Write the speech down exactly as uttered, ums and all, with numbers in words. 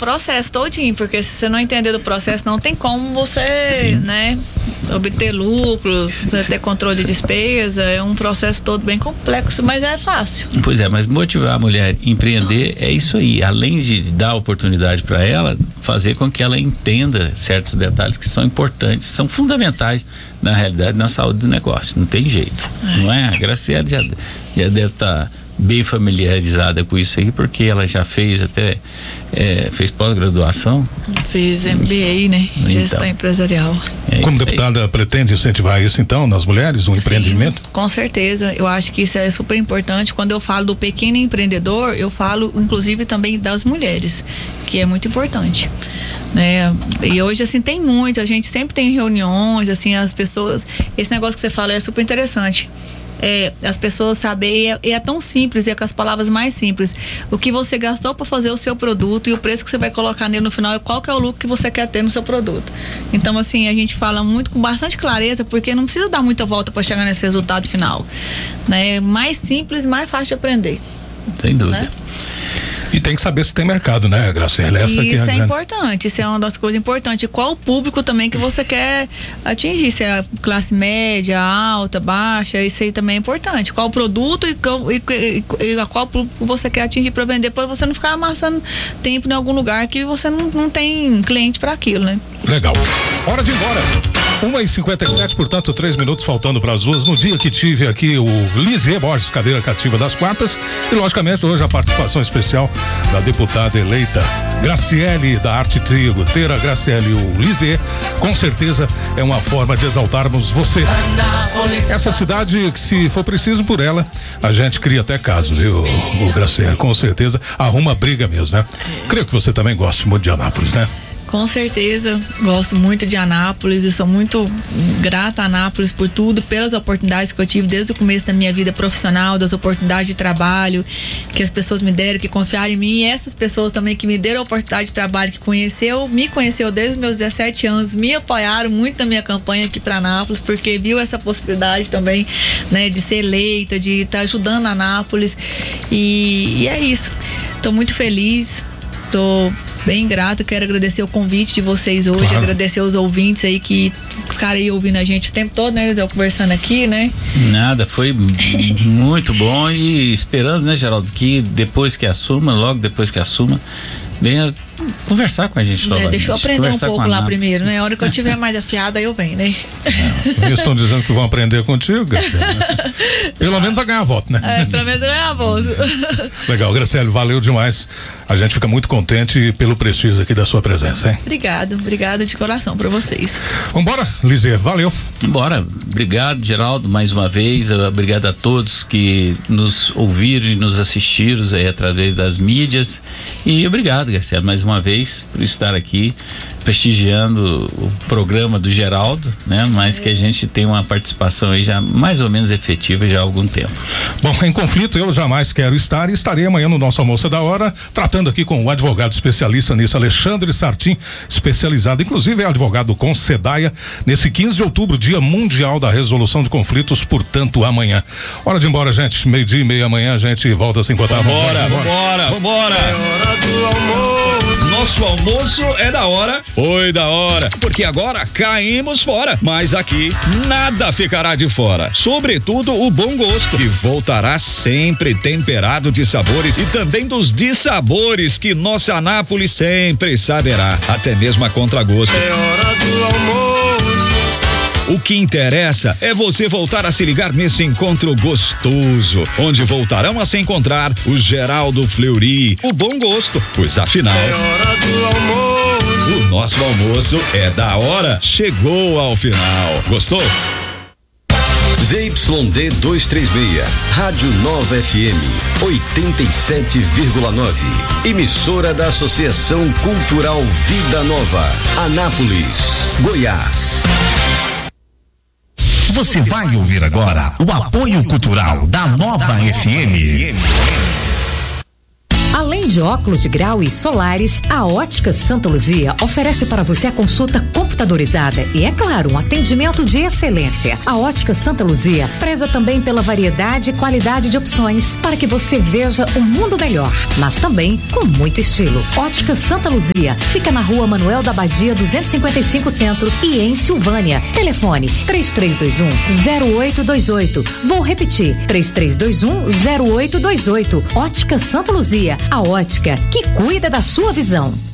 processo todinho, porque se você não entender do processo, não tem como você, sim, né, obter lucros, sim, sim, ter controle sim. de despesa. É um processo todo bem complexo, mas é fácil. Pois é, mas motivar a mulher a empreender é isso aí, além de dar oportunidade para ela, fazer com que ela entenda certos detalhes que são importantes, são fundamentais na realidade, na saúde do negócio, não tem jeito, é. não é? A Graciele já, já deve estar tá bem familiarizada com isso aí, porque ela já fez até é, fez pós-graduação. Fiz M B A, né? Então, gestão empresarial. É Como deputada, aí. pretende incentivar isso então nas mulheres, um Sim, empreendimento? Com certeza, eu acho que isso é super importante. Quando eu falo do pequeno empreendedor, eu falo inclusive também das mulheres, que é muito importante, né? E hoje assim tem muito, a gente sempre tem reuniões, assim, as pessoas, esse negócio que você fala é super interessante. É, as pessoas saberem, é, é tão simples, é com as palavras mais simples, o que você gastou para fazer o seu produto e o preço que você vai colocar nele no final, e qual que é o lucro que você quer ter no seu produto. Então assim, a gente fala muito com bastante clareza, porque não precisa dar muita volta para chegar nesse resultado final, né? Mais simples, mais fácil de aprender. Sem dúvida, né? E tem que saber se tem mercado, né, Graciela? Essa isso aqui é, é grande... importante, isso é uma das coisas importantes. Qual o público também que você quer atingir? Se é classe média, alta, baixa, isso aí também é importante. Qual o produto e, e, e, e a qual público você quer atingir para vender, para você não ficar amassando tempo em algum lugar que você não, não tem cliente para aquilo, né? Legal. Hora de ir embora. uma e cinquenta e sete, portanto, três minutos faltando para as duas. No dia que tive aqui o Lisier Borges, cadeira cativa das quartas, e logicamente hoje a participação especial da deputada eleita Graciele da Arte Trigo. Ter a Graciele e o Lisier, com certeza é uma forma de exaltarmos você. Essa cidade, que se for preciso por ela, a gente cria até caso, viu, o Graciele? Com certeza arruma briga mesmo, né? Creio que você também gosta muito de Anápolis, né? Com certeza, gosto muito de Anápolis e sou muito grata a Anápolis por tudo, pelas oportunidades que eu tive desde o começo da minha vida profissional, das oportunidades de trabalho que as pessoas me deram, que confiaram em mim, e essas pessoas também que me deram a oportunidade de trabalho, que conheceu, me conheceu desde os meus dezessete anos, me apoiaram muito na minha campanha aqui para Anápolis, porque viu essa possibilidade também, né, de ser eleita, de estar tá ajudando a Anápolis, e, e é isso. Tô muito feliz, tô bem grato, quero agradecer o convite de vocês hoje, claro. Agradecer os ouvintes aí que ficaram aí ouvindo a gente o tempo todo, né, eu conversando aqui, né? Nada, foi muito bom, e esperando, né, Geraldo, que depois que assuma, logo depois que assuma, venha conversar com a gente novamente. É, deixa eu aprender um pouco lá primeiro, né? A hora que eu tiver mais afiada, eu venho, né? Não, eles estão dizendo que vão aprender contigo, Graciele, né? Pelo menos a ganhar voto, né? É, pelo menos a ganhar voto. Legal, Graciele, valeu demais. A gente fica muito contente pelo prestígio aqui da sua presença, hein? Obrigado, obrigado de coração pra vocês. Vambora, Lisier, valeu. Bora, obrigado, Geraldo, mais uma vez, obrigado a todos que nos ouviram e nos assistiram aí através das mídias, e obrigado, Graciele, mais uma vez por estar aqui prestigiando o programa do Geraldo, né? Mas que a gente tem uma participação aí já mais ou menos efetiva já há algum tempo. Bom, em conflito eu jamais quero estar, e estarei amanhã no nosso Almoço da Hora, tratando aqui com o advogado especialista nisso, Alexandre Sartin, especializado, inclusive é advogado com SEDAIA, nesse quinze de outubro, Dia Mundial da Resolução de Conflitos, portanto amanhã. Hora de ir embora, gente, meio-dia e meia amanhã a gente volta a se encontrar. Vambora, vambora, vambora. É hora do almoço. Nosso almoço é da hora. Foi da hora, porque agora caímos fora, mas aqui nada ficará de fora, sobretudo o bom gosto, que voltará sempre temperado de sabores e também dos dissabores que nossa Anápolis sempre saberá, até mesmo a contragosto. É hora do almoço. O que interessa é você voltar a se ligar nesse encontro gostoso, onde voltarão a se encontrar o Geraldo Fleury, o bom gosto, pois afinal é hora do almoço. O nosso almoço é da hora, chegou ao final. Gostou? Z Y D duzentos e trinta e seis, Rádio Nova F M, oitenta e sete vírgula nove. Emissora da Associação Cultural Vida Nova, Anápolis, Goiás. Você vai ouvir agora o apoio cultural da Nova F M. Além de óculos de grau e solares, a Ótica Santa Luzia oferece para você a consulta computadorizada e, é claro, um atendimento de excelência. A Ótica Santa Luzia preza também pela variedade e qualidade de opções para que você veja um mundo melhor, mas também com muito estilo. Ótica Santa Luzia fica na Rua Manuel da Badia duzentos e cinquenta e cinco Centro e em Silvânia. Telefone três três dois um zero oito dois oito. Vou repetir, três três dois um zero oito dois oito. Ótica Santa Luzia, a ótica que cuida da sua visão.